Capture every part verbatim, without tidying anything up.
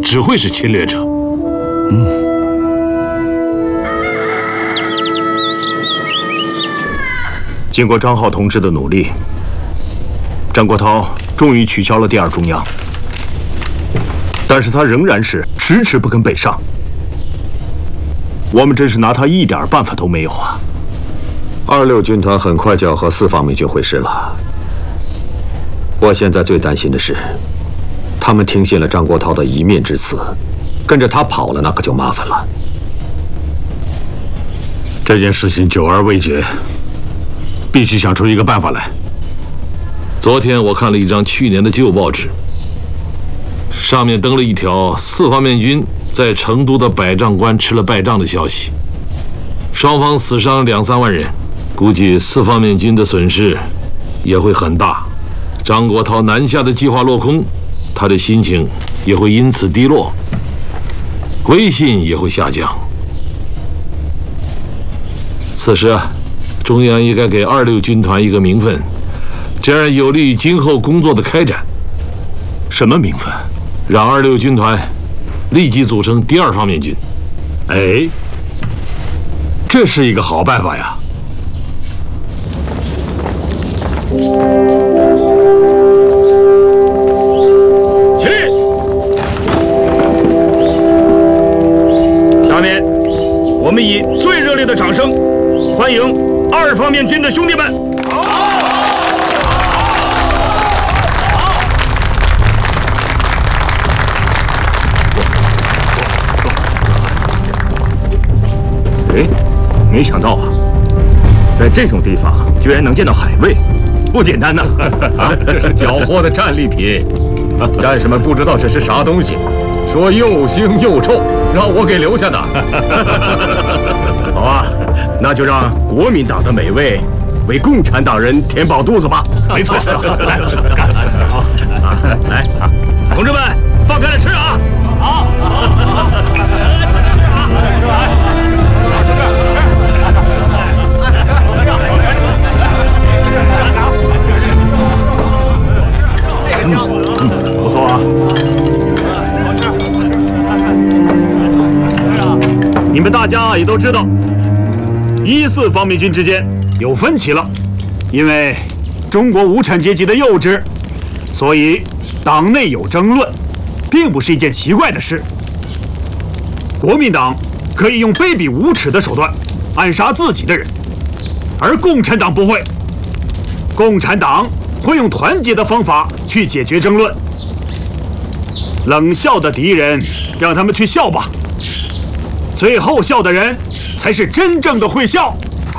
只会是侵略者。 嗯。经过张浩同志的努力，张国焘终于取消了第二中央，但是他仍然是迟迟不肯北上。我们真是拿他一点办法都没有啊！ 二六军团很快就要和四方面军会师了。我现在最担心的是，他们听信了张国焘的一面之词，跟着他跑了，那可就麻烦了。 这件事情久而未决，必须想出一个办法来。昨天我看了一张去年的旧报纸，上面登了一条四方面军在成都的百丈关吃了败仗的消息，双方死伤两三万人，估计四方面军的损失也会很大。张国焘南下的计划落空，他的心情也会因此低落，威信也会下降。此时啊，中央应该给二六军团一个名分，这样有利于今后工作的开展。 什么名分？ 让二六军团立即组成第二方面军。 哎，这是一个好办法呀！起立！下面，我们以最热烈的掌声欢迎二方面军的兄弟们！哎，没想到啊，在这种地方居然能见到海卫，不简单呐！ 啊，这是缴获的战利品，战士们不知道这是啥东西，说又腥又臭，让我给留下的。 好啊，那就让国民党的美味为共产党人填饱肚子吧。 没错，来干！好啊，来， 同志们，放开了吃啊！好，吃完。嗯嗯，不错啊。你们大家也都知道，一四方面军之间有分歧了，因为中国无产阶级的幼稚，所以党内有争论，并不是一件奇怪的事。国民党可以用卑鄙无耻的手段暗杀自己的人，而共产党不会。共产党会用团结的方法去解决争论。冷笑的敌人，让他们去笑吧。最后笑的人，才是真正的会笑。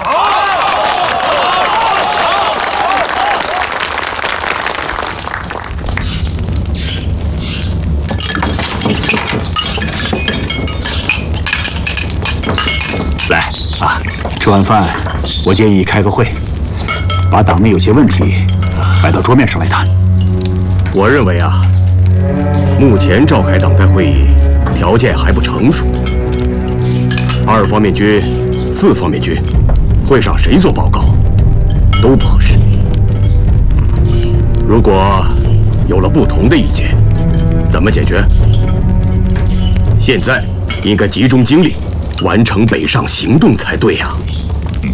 来啊，吃完饭，我建议开个会，把党内有些问题摆到桌面上来谈。 我认为啊，目前召开党代会议条件还不成熟。二方面军、四方面军，会上谁做报告都不合适。如果有了不同的意见，怎么解决？现在应该集中精力完成北上行动才对呀。 嗯，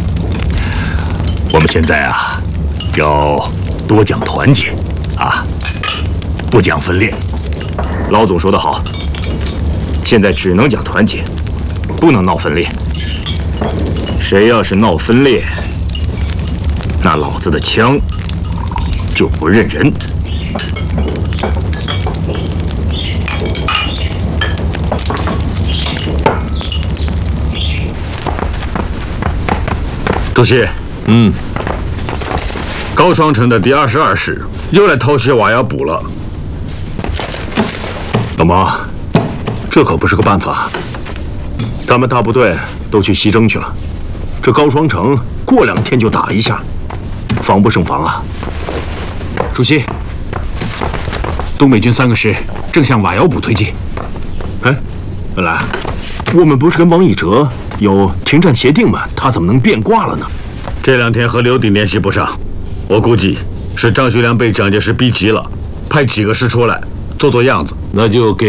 我们现在啊，要多讲团结啊，不讲分裂。老总说得好，现在只能讲团结，不能闹分裂。谁要是闹分裂，那老子的枪就不认人。 主席，嗯，高双城的第二十二师又来偷袭瓦窑堡了。 老毛，这可不是个办法。咱们大部队都去西征去了，这高双城过两天就打一下，防不胜防啊！主席，东北军三个师正向瓦窑堡推进。哎，本来我们不是跟王以哲有停战协定吗？他怎么能变卦了呢？ 这两天和刘鼎联系不上，我估计是张学良被蒋介石逼急了，派几个师出来做做样子，那就给。